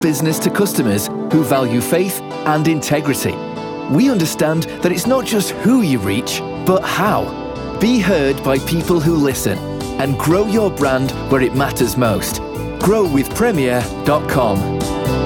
business to customers who value faith and integrity. We understand that it's not just who you reach, but how. Be heard by people who listen and grow your brand where it matters most. growwithpremier.com.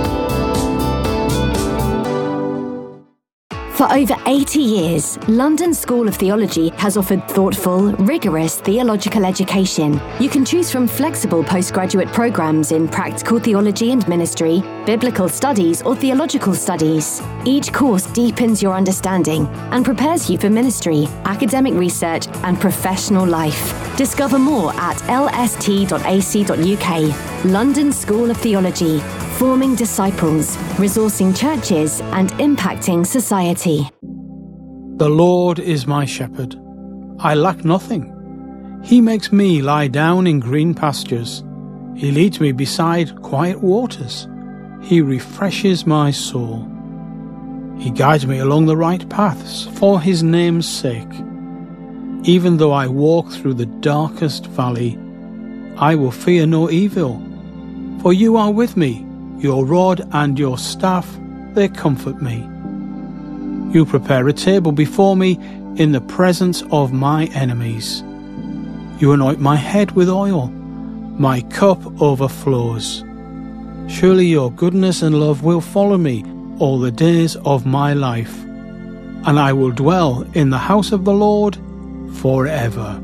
For over 80 years, London School of Theology has offered thoughtful, rigorous theological education. You can choose from flexible postgraduate programs in practical theology and ministry, biblical studies, or theological studies. Each course deepens your understanding and prepares you for ministry, academic research, and professional life. Discover more at lst.ac.uk. London School of Theology. Forming disciples, resourcing churches, and impacting society. The Lord is my shepherd. I lack nothing. He makes me lie down in green pastures. He leads me beside quiet waters. He refreshes my soul. He guides me along the right paths for his name's sake. Even though I walk through the darkest valley, I will fear no evil, for you are with me. Your rod and your staff, they comfort me. You prepare a table before me in the presence of my enemies. You anoint my head with oil. My cup overflows. Surely your goodness and love will follow me all the days of my life, and I will dwell in the house of the Lord forever.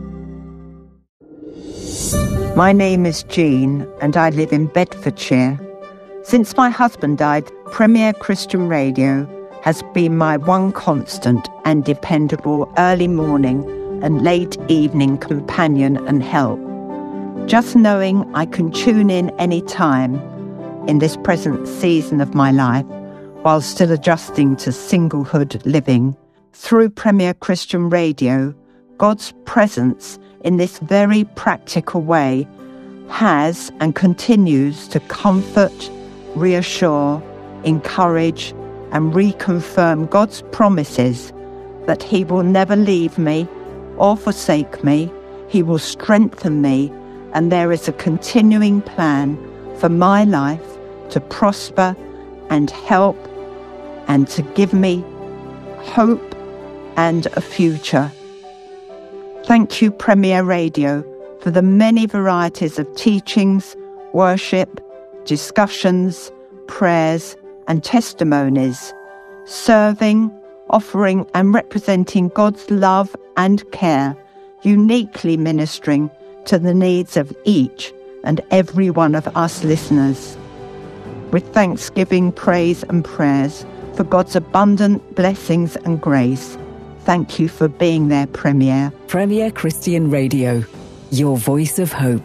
My name is Jean, and I live in Bedfordshire. Since my husband died, Premier Christian Radio has been my one constant and dependable early morning and late evening companion and help. Just knowing I can tune in any time in this present season of my life while still adjusting to singlehood living, through Premier Christian Radio, God's presence in this very practical way has and continues to comfort, reassure, encourage, and reconfirm God's promises that He will never leave me or forsake me. He will strengthen me, and there is a continuing plan for my life to prosper and help and to give me hope and a future. Thank you, Premier Radio, for the many varieties of teachings, worship, discussions, prayers, and testimonies, serving, offering, and representing God's love and care, uniquely ministering to the needs of each and every one of us listeners. With thanksgiving, praise, and prayers for God's abundant blessings and grace, thank you for being there, Premier. Premier Christian Radio, your voice of hope.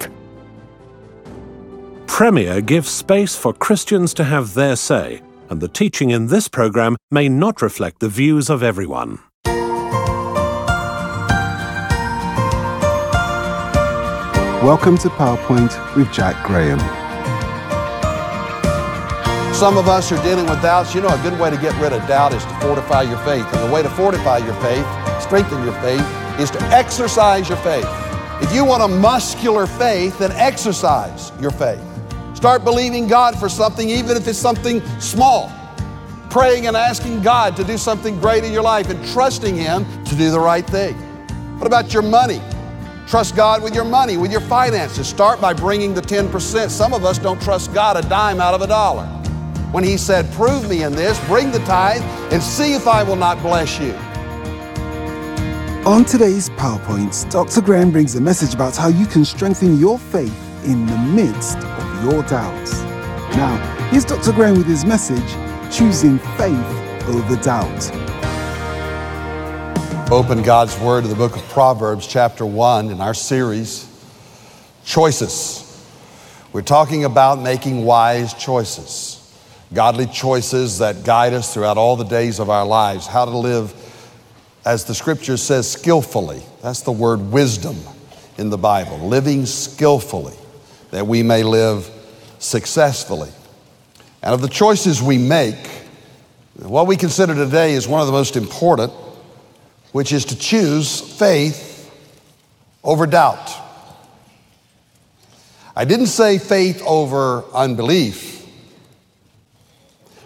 Premier gives space for Christians to have their say, and the teaching in this program may not reflect the views of everyone. Welcome to PowerPoint with Jack Graham. Some of us are dealing with doubts. You know, a good way to get rid of doubt is to fortify your faith. And the way to fortify your faith, strengthen your faith, is to exercise your faith. If you want a muscular faith, then exercise your faith. Start believing God for something, even if it's something small. Praying and asking God to do something great in your life and trusting Him to do the right thing. What about your money? Trust God with your money, with your finances. Start by bringing the 10%. Some of us don't trust God a dime out of a dollar. When He said, prove me in this, bring the tithe, and see if I will not bless you. On today's PowerPoint, Dr. Graham brings a message about how you can strengthen your faith in the midst of your doubts. Now, here's Dr. Graham with his message, Choosing Faith Over Doubt. Open God's Word to the book of Proverbs, chapter 1, in our series, Choices. We're talking about making wise choices, godly choices that guide us throughout all the days of our lives, how to live, as the Scripture says, skillfully. That's the word wisdom in the Bible, living skillfully, that we may live successfully. And of the choices we make, what we consider today is one of the most important, which is to choose faith over doubt. I didn't say faith over unbelief.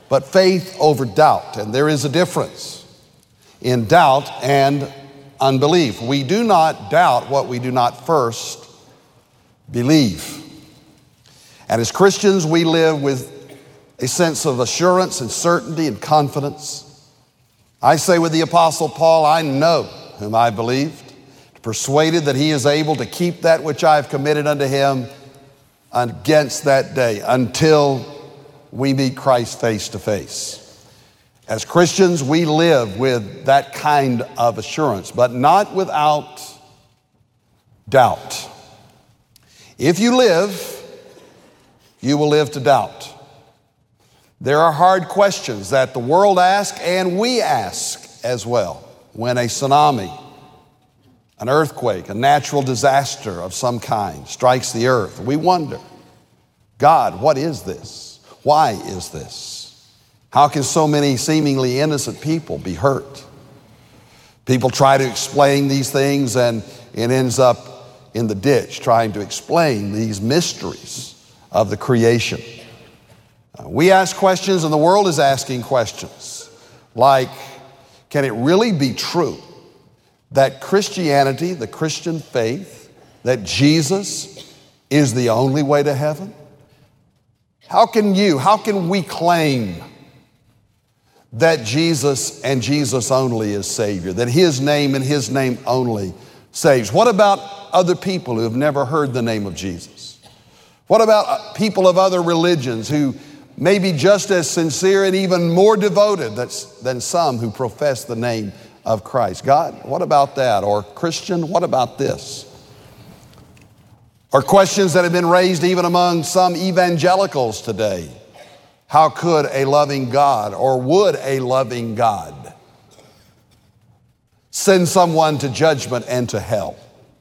but faith over doubt. And there is a difference in doubt and unbelief. We do not doubt what we do not first believe. And as Christians, we live with a sense of assurance and certainty and confidence. I say with the Apostle Paul, I know whom I believed, persuaded that he is able to keep that which I have committed unto him against that day, until we meet Christ face to face. As Christians, we live with that kind of assurance, but not without doubt. If you live, you will live to doubt. There are hard questions that the world asks and we ask as well. When a tsunami, an earthquake, a natural disaster of some kind strikes the earth, we wonder, God, what is this? Why is this? How can so many seemingly innocent people be hurt? People try to explain these things, and it ends up in the ditch trying to explain these mysteries of the creation. We ask questions, and the world is asking questions like, can it really be true that Christianity, the Christian faith, that Jesus is the only way to heaven? How can we claim that Jesus and Jesus only is Savior, that His name and His name only saves? What about other people who have never heard the name of Jesus? What about people of other religions who may be just as sincere and even more devoted than some who profess the name of Christ? God, what about that? Or Christian, what about this? Or questions that have been raised even among some evangelicals today. How could a loving God, or would a loving God, send someone to judgment and to hell?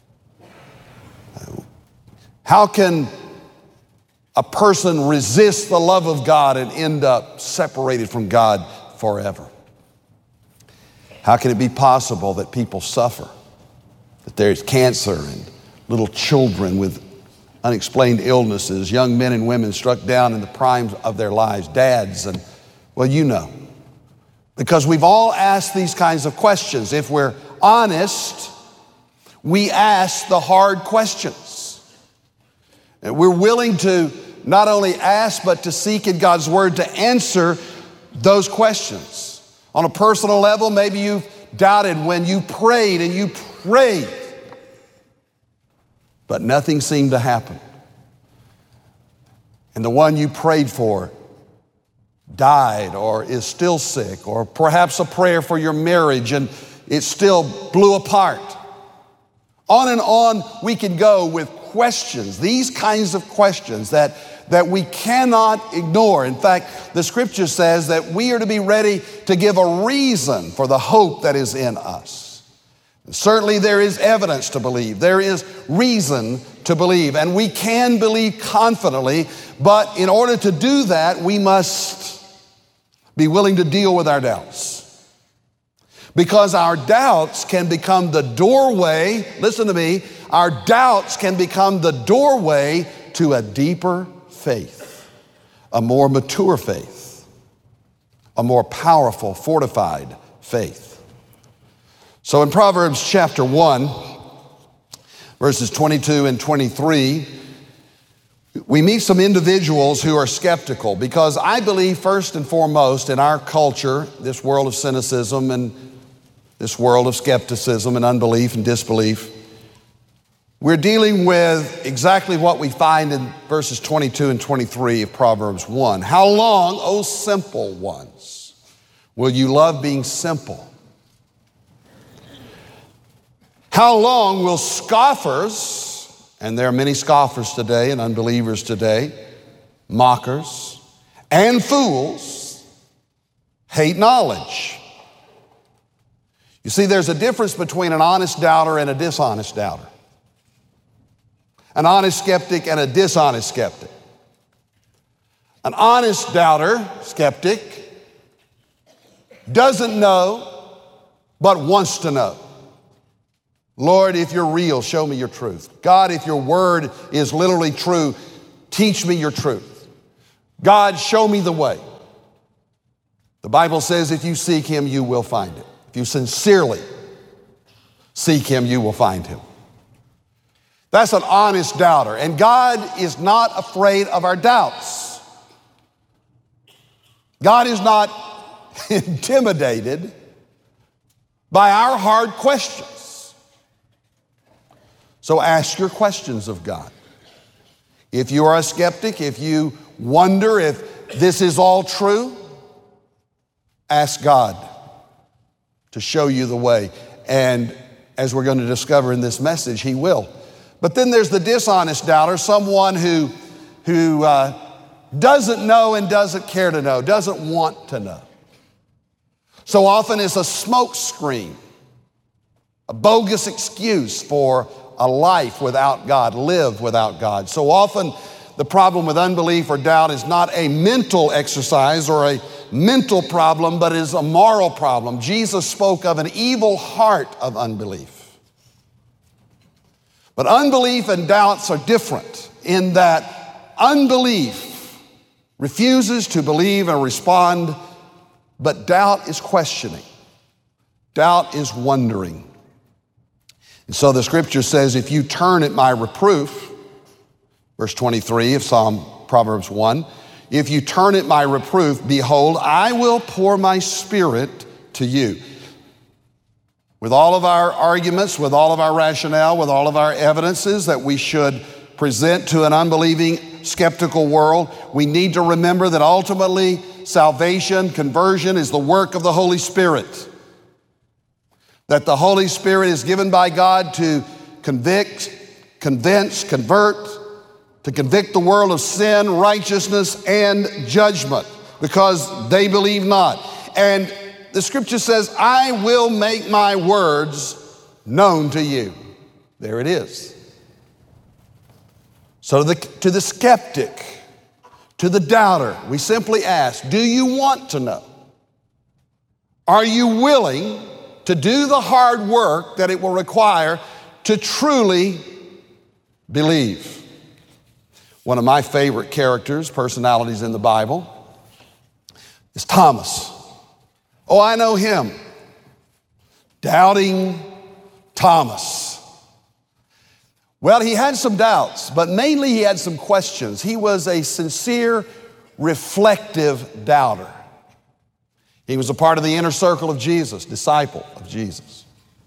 How can a person resist the love of God and end up separated from God forever? How can it be possible that people suffer, that there's cancer and little children with unexplained illnesses, young men and women struck down in the prime of their lives, dads, and well, you know. Because we've all asked these kinds of questions. If we're honest, we ask the hard questions. And we're willing to not only ask, but to seek in God's Word to answer those questions. On a personal level, maybe you've doubted when you prayed and you prayed, but nothing seemed to happen. And the one you prayed for died or is still sick, or perhaps a prayer for your marriage and it still blew apart. On and on we can go with questions, these kinds of questions that we cannot ignore. In fact, the Scripture says that we are to be ready to give a reason for the hope that is in us. And certainly there is evidence to believe. There is reason to believe. And we can believe confidently, but in order to do that, we must be willing to deal with our doubts. Because our doubts can become the doorway, listen to me, our doubts can become the doorway to a deeper faith, a more mature faith, a more powerful, fortified faith. So in Proverbs chapter 1, verses 22 and 23, we meet some individuals who are skeptical, because I believe first and foremost in our culture, this world of cynicism and this world of skepticism and unbelief and disbelief, we're dealing with exactly what we find in verses 22 and 23 of Proverbs 1. How long, O simple ones, will you love being simple? How long will scoffers, and there are many scoffers today and unbelievers today, mockers and fools, hate knowledge? You see, there's a difference between an honest doubter and a dishonest doubter. An honest skeptic and a dishonest skeptic. An honest doubter, skeptic, doesn't know, but wants to know. Lord, if you're real, show me your truth. God, if your word is literally true, teach me your truth. God, show me the way. The Bible says if you seek him, you will find him. If you sincerely seek him, you will find him. That's an honest doubter. And God is not afraid of our doubts. God is not intimidated by our hard questions. So ask your questions of God. If you are a skeptic, if you wonder if this is all true, ask God to show you the way. And as we're going to discover in this message, he will. But then there's the dishonest doubter, someone who doesn't know and doesn't care to know, doesn't want to know. So often it's a smoke screen, a bogus excuse for a life without God, live without God. So often the problem with unbelief or doubt is not a mental exercise or a mental problem, but is a moral problem. Jesus spoke of an evil heart of unbelief. But unbelief and doubts are different in that unbelief refuses to believe and respond, but doubt is questioning. Doubt is wondering. And so the scripture says, if you turn at my reproof, verse 23 of Proverbs 1, if you turn at my reproof, behold, I will pour my spirit to you. With all of our arguments, with all of our rationale, with all of our evidences that we should present to an unbelieving, skeptical world, we need to remember that ultimately salvation, conversion is the work of the Holy Spirit. That the Holy Spirit is given by God to convict, convince, convert, to convict the world of sin, righteousness, and judgment because they believe not. And the scripture says, I will make my words known to you. There it is. So to the skeptic, to the doubter, we simply ask, do you want to know? Are you willing to do the hard work that it will require to truly believe? One of my favorite characters, personalities in the Bible, is Thomas. Oh, I know him. Doubting Thomas. Well, he had some doubts, but mainly he had some questions. He was a sincere, reflective doubter. He was a part of the inner circle of Jesus, disciple of Jesus.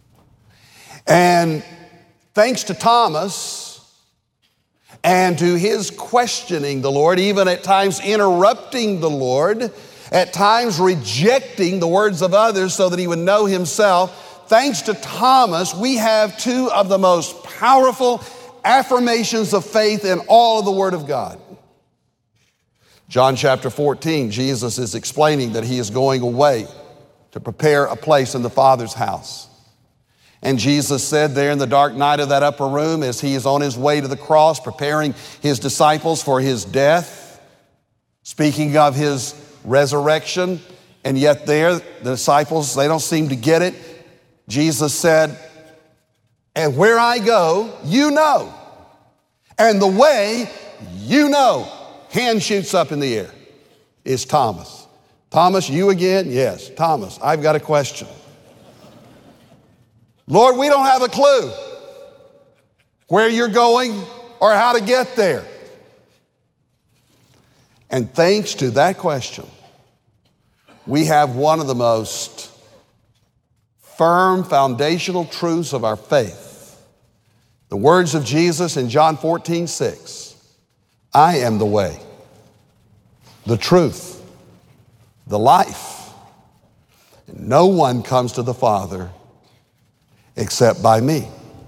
And thanks to Thomas and to his questioning the Lord, even at times interrupting the Lord, at times rejecting the words of others so that he would know himself, thanks to Thomas, we have two of the most powerful affirmations of faith in all of the Word of God. John chapter 14, Jesus is explaining that he is going away to prepare a place in the Father's house. And Jesus said there in the dark night of that upper room, as he is on his way to the cross, preparing his disciples for his death, speaking of his resurrection, and yet there, the disciples, they don't seem to get it. Jesus said, and where I go, you know, and the way, you know. Hand shoots up in the air. It's Thomas. Thomas, you again? Yes, Thomas, I've got a question. Lord, we don't have a clue where you're going or how to get there. And thanks to that question, we have one of the most firm foundational truths of our faith. The words of Jesus in John 14:6. I am the way, the truth, the life. And no one comes to the Father except by me.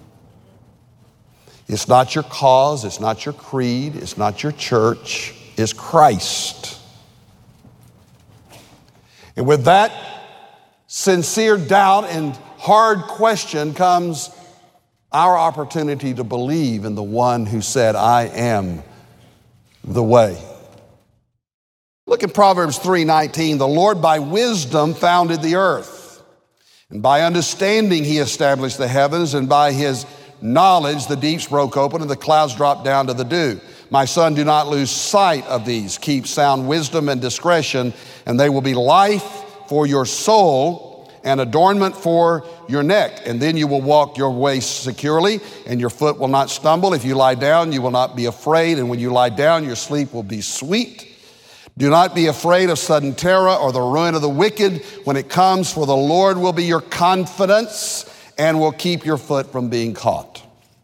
It's not your cause, it's not your creed, it's not your church, it's Christ. And with that sincere doubt and hard question comes our opportunity to believe in the one who said, I am the way. Look at Proverbs 3:19. The Lord by wisdom founded the earth, and by understanding he established the heavens, and by his knowledge the deeps broke open and the clouds dropped down to the dew. My son, do not lose sight of these. Keep sound wisdom and discretion, and they will be life for your soul and adornment for your neck. And then you will walk your way securely, and your foot will not stumble. If you lie down, you will not be afraid, and when you lie down, your sleep will be sweet. Do not be afraid of sudden terror or the ruin of the wicked when it comes, for the Lord will be your confidence and will keep your foot from being caught.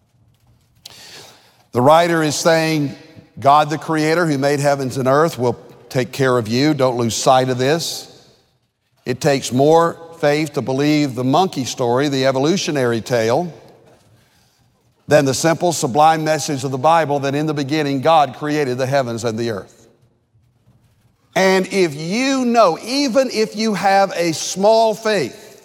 The writer is saying, God the Creator who made heavens and earth will take care of you. Don't lose sight of this. It takes more faith to believe the monkey story, the evolutionary tale, than the simple, sublime message of the Bible that in the beginning God created the heavens and the earth. And if you know, even if you have a small faith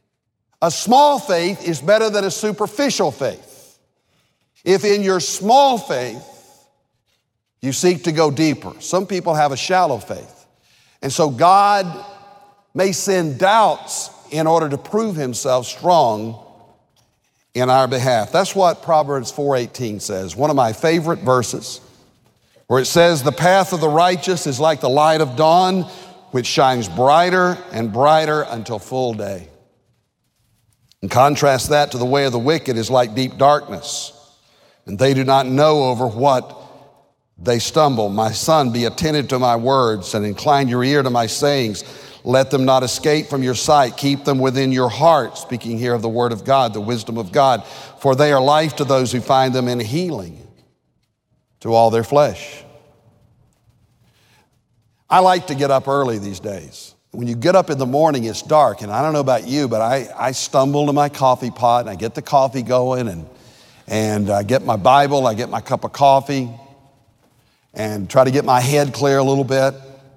is better than a superficial faith. If in your small faith, you seek to go deeper. Some people have a shallow faith. And so God may send doubts in order to prove himself strong in our behalf. That's what Proverbs 4:18 says, one of my favorite verses, where it says, the path of the righteous is like the light of dawn, which shines brighter and brighter until full day. And contrast that to the way of the wicked is like deep darkness, and they do not know over what they stumble. My son, be attentive to my words and incline your ear to my sayings. Let them not escape from your sight. Keep them within your heart. Speaking here of the word of God, the wisdom of God, for they are life to those who find them and healing to all their flesh. I like to get up early these days. When you get up in the morning, it's dark, and I don't know about you, but I stumble to my coffee pot, and I get the coffee going, and I get my Bible, I get my cup of coffee, and try to get my head clear a little bit.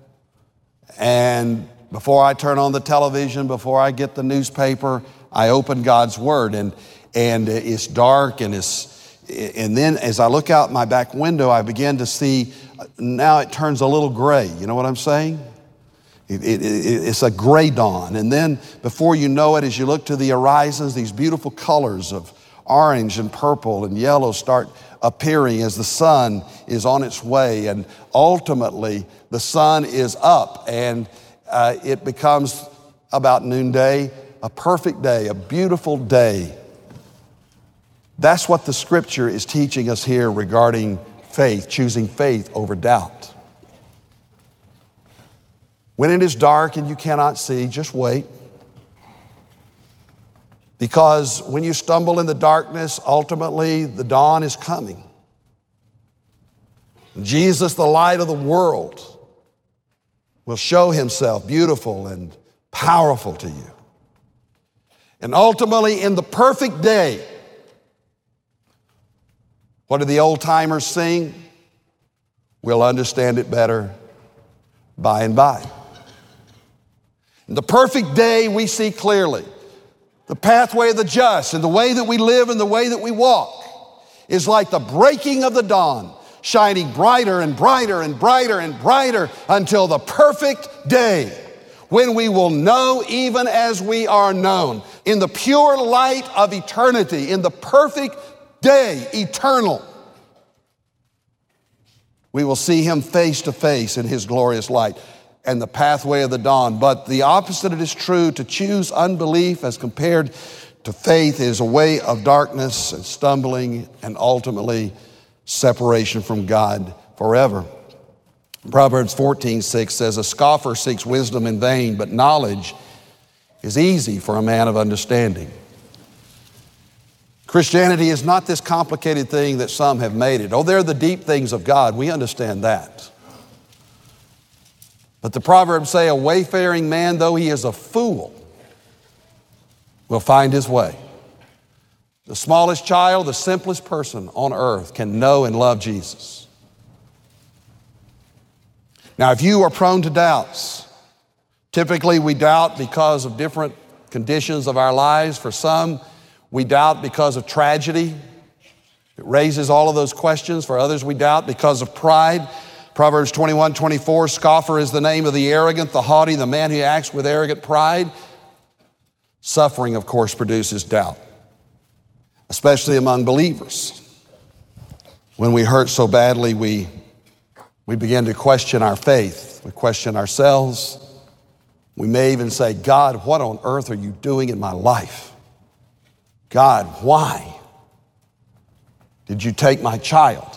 And before I turn on the television, before I get the newspaper, I open God's Word, and it's dark, and then as I look out my back window, I begin to see, now it turns a little gray. You know what I'm saying? It's a gray dawn. And then before you know it, as you look to the horizons, these beautiful colors of orange and purple and yellow start appearing as the sun is on its way. And ultimately, the sun is up, and it becomes about noonday, a perfect day, a beautiful day. That's what the scripture is teaching us here regarding faith, choosing faith over doubt. When it is dark and you cannot see, just wait. Because when you stumble in the darkness, ultimately the dawn is coming. Jesus, the light of the world, will show himself beautiful and powerful to you. And ultimately, in the perfect day, what do the old timers sing? We'll understand it better by and by. In the perfect day, we see clearly the pathway of the just, and the way that we live and the way that we walk is like the breaking of the dawn, shining brighter and brighter and brighter and brighter until the perfect day, when we will know even as we are known. In the pure light of eternity, in the perfect day, eternal, we will see him face to face in his glorious light and the pathway of the dawn. But the opposite is true. To choose unbelief as compared to faith is a way of darkness and stumbling and ultimately separation from God forever. Proverbs 14:6 says, a scoffer seeks wisdom in vain, but knowledge is easy for a man of understanding. Christianity is not this complicated thing that some have made it. Oh, they're the deep things of God. We understand that. But the Proverbs say, a wayfaring man, though he is a fool, will find his way. The smallest child, the simplest person on earth can know and love Jesus. Now, if you are prone to doubts, typically we doubt because of different conditions of our lives. For some, we doubt because of tragedy. It raises all of those questions. For others, we doubt because of pride. Proverbs 21:24, scoffer is the name of the arrogant, the haughty, the man who acts with arrogant pride. Suffering, of course, produces doubt, especially among believers. When we hurt so badly, we begin to question our faith. We question ourselves. We may even say, God, what on earth are you doing in my life? God, why did you take my child?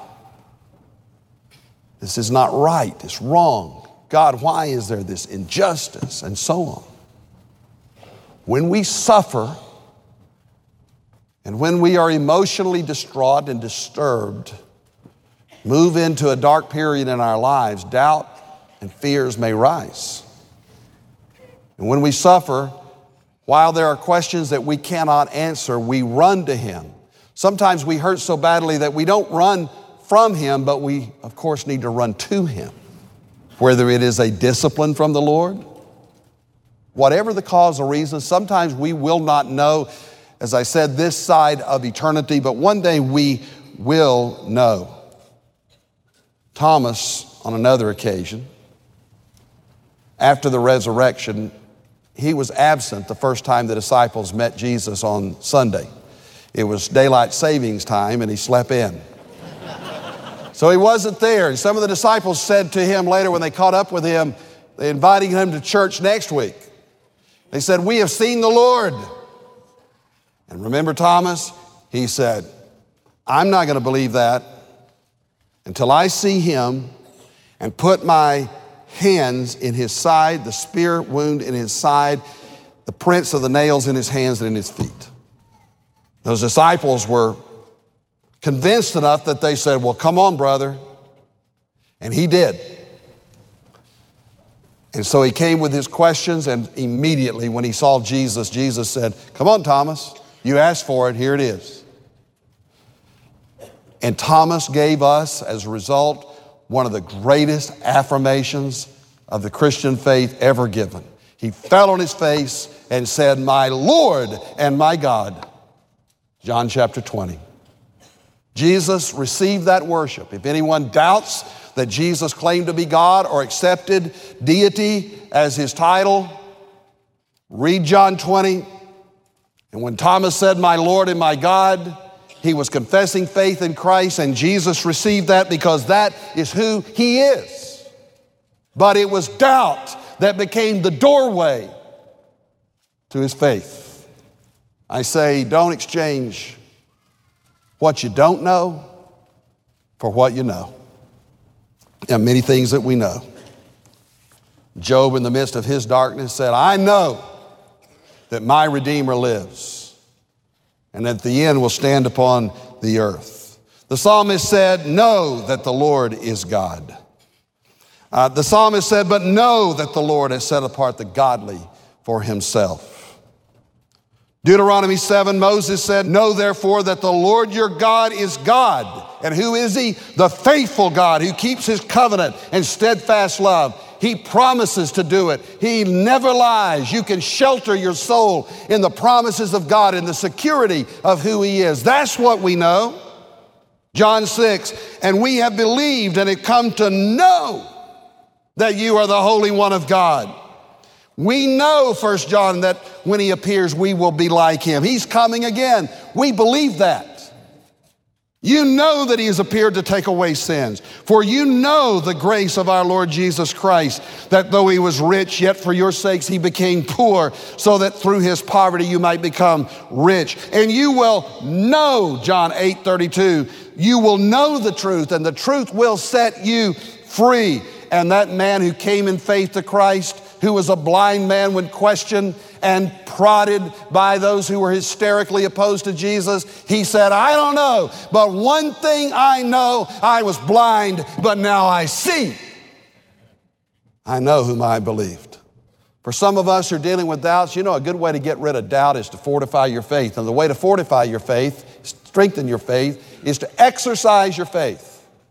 This is not right. It's wrong. God, why is there this injustice? And so on. When we suffer and when we are emotionally distraught and disturbed, move into a dark period in our lives, doubt and fears may rise. And when we suffer, while there are questions that we cannot answer, we run to Him. Sometimes we hurt so badly that we don't run from Him, but we, of course, need to run to Him. Whether it is a discipline from the Lord, whatever the cause or reason, sometimes we will not know, as I said, this side of eternity, but one day we will know. Thomas, on another occasion, after the resurrection, he was absent the first time the disciples met Jesus on Sunday. It was daylight savings time and he slept in. So he wasn't there. And some of the disciples said to him later when they caught up with him, they invited him to church next week. They said, we have seen the Lord. And remember Thomas? He said, I'm not going to believe that until I see Him and put my hands in His side, the spear wound in His side, the prints of the nails in His hands and in His feet. Those disciples were convinced enough that they said, well, come on, brother. And he did. And so he came with his questions, and immediately when he saw Jesus, Jesus said, come on, Thomas, you asked for it, here it is. And Thomas gave us, as a result, one of the greatest affirmations of the Christian faith ever given. He fell on his face and said, my Lord and my God. John chapter 20. Jesus received that worship. If anyone doubts that Jesus claimed to be God or accepted deity as his title, read John 20. And when Thomas said, my Lord and my God, he was confessing faith in Christ, and Jesus received that because that is who He is. But it was doubt that became the doorway to his faith. I say, don't exchange what you don't know for what you know. There are many things that we know. Job, in the midst of his darkness, said, I know that my Redeemer lives, and at the end will stand upon the earth. The psalmist said, know that the Lord is God. The psalmist said, but know that the Lord has set apart the godly for Himself. Deuteronomy 7, Moses said, know therefore that the Lord your God is God. And who is He? The faithful God who keeps His covenant and steadfast love. He promises to do it. He never lies. You can shelter your soul in the promises of God, in the security of who He is. That's what we know. John 6, and we have believed and have come to know that you are the Holy One of God. We know, 1 John, that when He appears, we will be like Him. He's coming again. We believe that. You know that He has appeared to take away sins. For you know the grace of our Lord Jesus Christ, that though He was rich, yet for your sakes He became poor, so that through His poverty you might become rich. And you will know, John 8:32, you will know the truth, and the truth will set you free. And that man who came in faith to Christ, who was a blind man when questioned and prodded by those who were hysterically opposed to Jesus, he said, I don't know, but one thing I know, I was blind, but now I see. I know whom I believed. For some of us who are dealing with doubts, you know, a good way to get rid of doubt is to fortify your faith. And the way to fortify your faith, strengthen your faith, is to exercise your faith.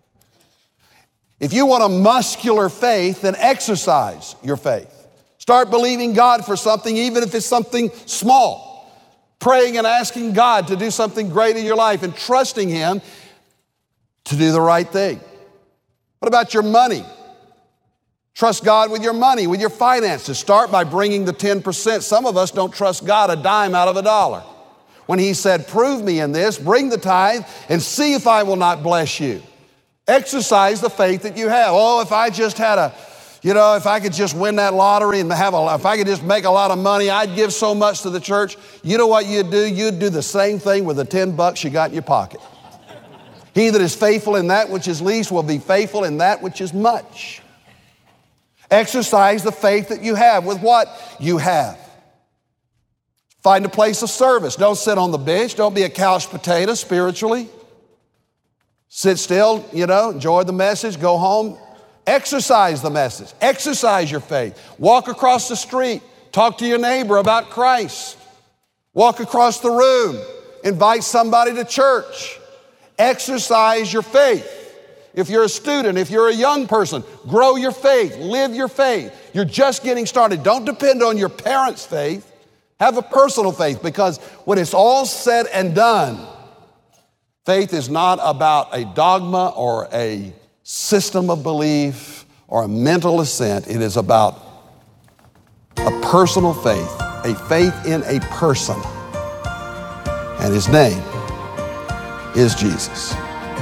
If you want a muscular faith, then exercise your faith. Start believing God for something, even if it's something small. Praying and asking God to do something great in your life and trusting Him to do the right thing. What about your money? Trust God with your money, with your finances. Start by bringing the 10%. Some of us don't trust God a dime out of a dollar. when he said, prove me in this, bring the tithe, and see if I will not bless you. Exercise the faith that you have. Oh, if I just had if I could just win that lottery and if I could just make a lot of money, I'd give so much to the church. You know what you'd do? You'd do the same thing with the $10 you got in your pocket. He that is faithful in that which is least will be faithful in that which is much. Exercise the faith that you have with what you have. Find a place of service. Don't sit on the bench. Don't be a couch potato spiritually. Sit still, enjoy the message, go home. Exercise the message. Exercise your faith. Walk across the street. Talk to your neighbor about Christ. Walk across the room. Invite somebody to church. Exercise your faith. If you're a student, if you're a young person, grow your faith. Live your faith. You're just getting started. Don't depend on your parents' faith. Have a personal faith, because when it's all said and done, faith is not about a dogma or a system of belief or a mental assent. It is about a personal faith, a faith in a person. And his name is Jesus.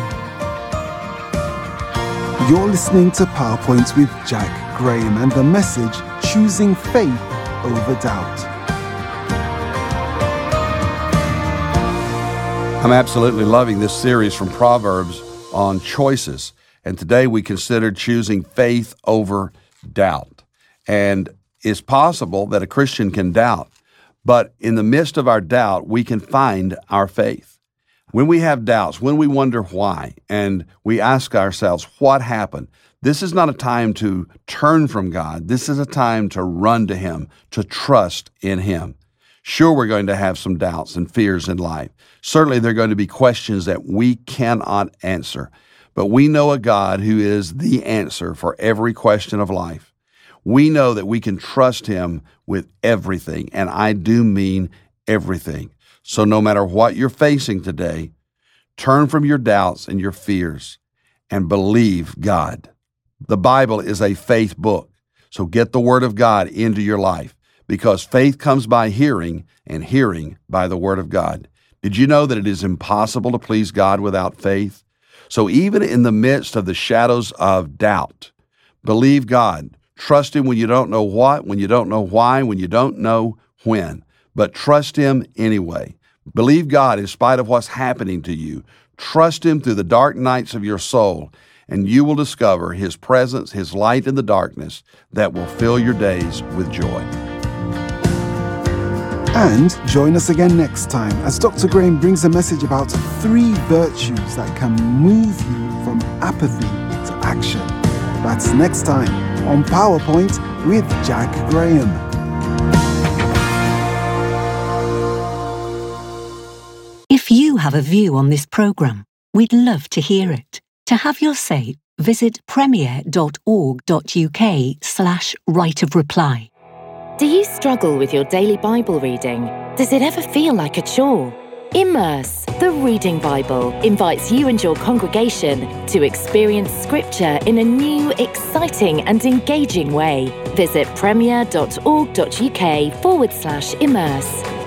You're listening to PowerPoints with Jack Graham and the message, Choosing Faith Over Doubt. I'm absolutely loving this series from Proverbs on choices. And today we considered choosing faith over doubt. And it's possible that a Christian can doubt, but in the midst of our doubt, we can find our faith. When we have doubts, when we wonder why, and we ask ourselves, what happened? This is not a time to turn from God. This is a time to run to Him, to trust in Him. Sure, we're going to have some doubts and fears in life. Certainly, there are going to be questions that we cannot answer. But we know a God who is the answer for every question of life. We know that we can trust Him with everything, and I do mean everything. So no matter what you're facing today, turn from your doubts and your fears and believe God. The Bible is a faith book, so get the Word of God into your life, because faith comes by hearing, and hearing by the Word of God. Did you know that it is impossible to please God without faith? So even in the midst of the shadows of doubt, believe God. Trust Him when you don't know what, when you don't know why, when you don't know when. But trust Him anyway. Believe God in spite of what's happening to you. Trust Him through the dark nights of your soul, and you will discover His presence, His light in the darkness that will fill your days with joy. And join us again next time as Dr. Graham brings a message about 3 virtues that can move you from apathy to action. That's next time on PowerPoint with Jack Graham. If you have a view on this programme, we'd love to hear it. To have your say, visit premier.org.uk/right of reply. Do you struggle with your daily Bible reading? Does it ever feel like a chore? Immerse, the Reading Bible, invites you and your congregation to experience Scripture in a new, exciting and engaging way. Visit premier.org.uk/immerse.